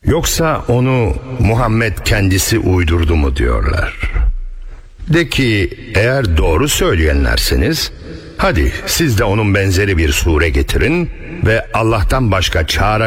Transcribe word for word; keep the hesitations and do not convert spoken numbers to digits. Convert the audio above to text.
Yoksa onu Muhammed kendisi uydurdu mu diyorlar. De ki, eğer doğru söyleyenlerseniz, hadi siz de onun benzeri bir sure getirin ve Allah'tan başka çağrı